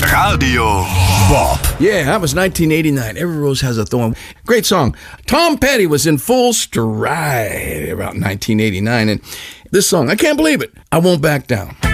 Radio Bob. Yeah, that was 1989. Every Rose Has a Thorn. Great song. Tom Petty was in full stride around 1989. And this song, I can't believe it. I Won't Back Down.